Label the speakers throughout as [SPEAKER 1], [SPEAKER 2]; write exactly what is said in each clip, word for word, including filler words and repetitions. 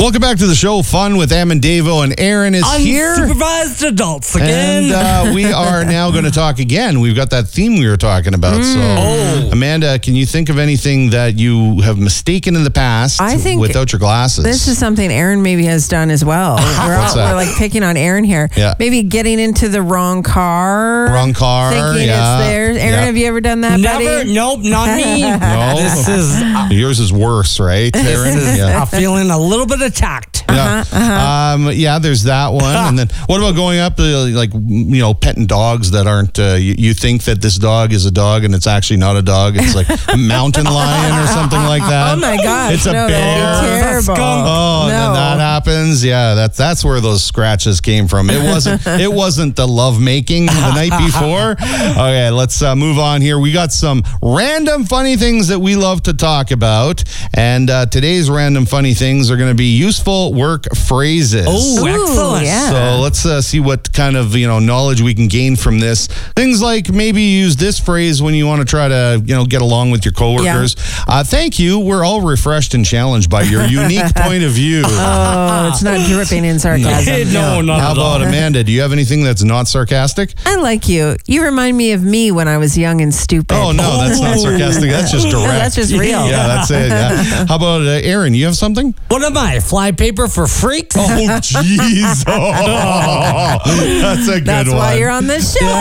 [SPEAKER 1] Welcome back to the show. Fun with Amandavo, and Aaron is here.
[SPEAKER 2] Unsupervised adults again.
[SPEAKER 1] And uh, we are now going to talk again. We've got that theme we were talking about. Mm. So,
[SPEAKER 2] oh.
[SPEAKER 1] Amanda, can you think of anything that you have mistaken in the past
[SPEAKER 3] I think
[SPEAKER 1] without your glasses?
[SPEAKER 3] This is something Aaron maybe has done as well. We're, all, we're like picking on Aaron here.
[SPEAKER 1] Yeah.
[SPEAKER 3] Maybe getting into the wrong car.
[SPEAKER 1] Wrong car.
[SPEAKER 3] Thinking
[SPEAKER 1] yeah.
[SPEAKER 3] it's theirs. Aaron,
[SPEAKER 1] yeah.
[SPEAKER 3] have you ever done that,
[SPEAKER 2] Never.
[SPEAKER 3] buddy?
[SPEAKER 2] Nope, not me.
[SPEAKER 1] No.
[SPEAKER 2] This is... Uh,
[SPEAKER 1] Yours is worse, right, Aaron?
[SPEAKER 2] This is
[SPEAKER 1] yeah.
[SPEAKER 2] uh, feeling a little bit attacked.
[SPEAKER 1] Yeah. Uh-huh, uh-huh. Um, yeah, there's that one. And then what about going up to, like, you know, petting dogs that aren't, uh, you, you think that this dog is a dog and it's actually not a dog. It's like a mountain lion or something like that.
[SPEAKER 3] Oh, my gosh.
[SPEAKER 1] It's a
[SPEAKER 3] no,
[SPEAKER 1] bear.
[SPEAKER 3] Terrible.
[SPEAKER 1] Oh, and
[SPEAKER 3] no.
[SPEAKER 1] then that happens. Yeah, that's that's where those scratches came from. It wasn't it wasn't the love making the night before. Okay, let's uh, move on here. We got some random funny things that we love to talk about. And uh, today's random funny things are going to be useful work phrases.
[SPEAKER 2] Oh,
[SPEAKER 3] Ooh,
[SPEAKER 2] excellent.
[SPEAKER 3] yeah.
[SPEAKER 1] So let's uh, see what kind of, you know, knowledge we can gain from this. Things like maybe use this phrase when you want to try to, you know, get along with your coworkers. Yeah. Uh, thank you. We're all refreshed and challenged by your unique point of view.
[SPEAKER 3] Oh, it's not dripping in sarcasm.
[SPEAKER 2] no, not
[SPEAKER 1] How
[SPEAKER 2] at all.
[SPEAKER 1] about Amanda? Do you have anything that's not sarcastic?
[SPEAKER 3] I like you. You remind me of me when I was young and stupid.
[SPEAKER 1] Oh, no, that's not sarcastic. That's just direct.
[SPEAKER 3] No, that's just real.
[SPEAKER 1] Yeah, that's it. Yeah. How about uh, Aaron? You have something?
[SPEAKER 2] What am I? Fly paper for freaks?
[SPEAKER 1] Oh, jeez. Oh, that's a good
[SPEAKER 3] That's
[SPEAKER 1] one.
[SPEAKER 3] why you're on this show.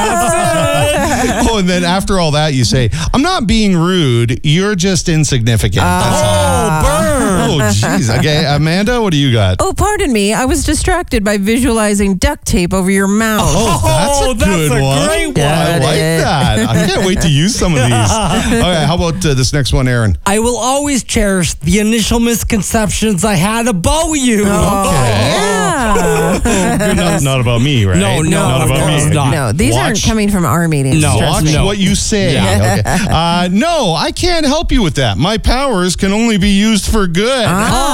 [SPEAKER 1] Oh, and then after all that, you say, I'm not being rude. You're just insignificant. That's all.
[SPEAKER 2] Oh, burn.
[SPEAKER 1] Oh, jeez. Okay, Amanda, what do you got?
[SPEAKER 3] Oh, pardon me. I was distracted by visualizing duct tape over your mouth.
[SPEAKER 1] Oh, that's a
[SPEAKER 2] Oh, that's
[SPEAKER 1] good
[SPEAKER 2] a
[SPEAKER 1] one.
[SPEAKER 2] great one.
[SPEAKER 1] I like that. I can't wait to use some of these. Okay, how about uh, this next one, Aaron?
[SPEAKER 2] I will always cherish the initial misconceptions I had about you.
[SPEAKER 3] Yeah.
[SPEAKER 1] Good, not, not about me, right?
[SPEAKER 2] No, no,
[SPEAKER 1] not
[SPEAKER 2] of
[SPEAKER 1] about
[SPEAKER 2] course
[SPEAKER 1] me.
[SPEAKER 2] not.
[SPEAKER 3] No, these
[SPEAKER 1] Watch.
[SPEAKER 3] aren't coming from our meetings.
[SPEAKER 2] No.
[SPEAKER 3] trust
[SPEAKER 1] Watch
[SPEAKER 3] me.
[SPEAKER 1] what you say.
[SPEAKER 2] Yeah.
[SPEAKER 1] Okay. Uh, no, I can't help you with that. My powers can only be used for good.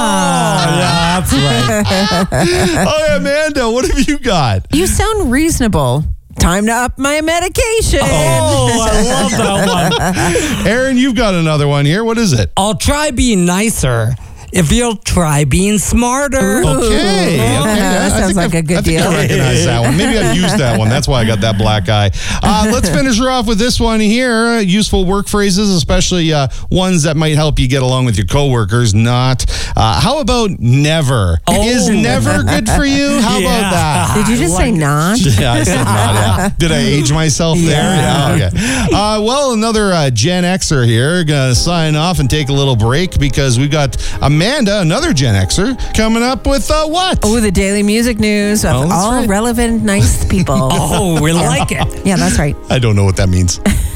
[SPEAKER 3] Ah.
[SPEAKER 2] Oh, yeah, that's right.
[SPEAKER 1] Oh, Amanda, what have you got?
[SPEAKER 3] You sound reasonable. Time to up my medication.
[SPEAKER 2] Oh, I love that one.
[SPEAKER 1] Aaron, you've got another one here. What is it?
[SPEAKER 2] I'll try being nicer if you'll try being smarter.
[SPEAKER 1] Okay. okay.
[SPEAKER 3] That
[SPEAKER 1] I
[SPEAKER 3] sounds
[SPEAKER 1] think
[SPEAKER 3] like
[SPEAKER 1] I've-
[SPEAKER 3] a good
[SPEAKER 1] I think
[SPEAKER 3] deal.
[SPEAKER 1] I recognize that one. Maybe I've used that one. That's why I got that black eye. Uh, let's finish her off with this one here. Uh, useful work phrases, especially uh, ones that might help you get along with your coworkers. Not. Uh, how about never?
[SPEAKER 2] Oh.
[SPEAKER 1] Is never good for you? How
[SPEAKER 2] Yeah.
[SPEAKER 1] about that?
[SPEAKER 3] Did you just say not?
[SPEAKER 1] Yeah, I said not. Yeah. Did I age myself there?
[SPEAKER 3] Yeah.
[SPEAKER 1] Yeah. Okay. Uh, well, another uh, Gen Xer here. Gonna sign off and take a little break because we've got Amanda, another Gen Xer, coming up with uh, what?
[SPEAKER 3] Oh, the daily music news of
[SPEAKER 1] Oh, that's
[SPEAKER 3] all
[SPEAKER 1] right.
[SPEAKER 3] relevant, nice people.
[SPEAKER 2] Oh, we like it.
[SPEAKER 3] Yeah, that's right.
[SPEAKER 1] I don't know what that means.